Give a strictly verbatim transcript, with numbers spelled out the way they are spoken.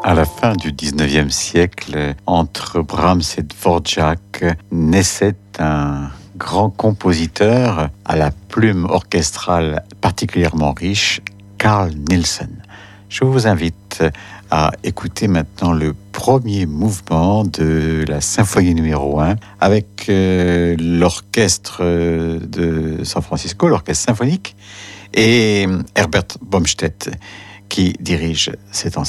À la fin du dix-neuvième siècle, entre Brahms et Dvorak, naissait un grand compositeur à la plume orchestrale particulièrement riche, Carl Nielsen. Je vous invite à écouter maintenant le premier mouvement de la symphonie numéro un avec euh, l'orchestre de San Francisco, l'orchestre symphonique, et Herbert Bomstedt qui dirige cet ensemble.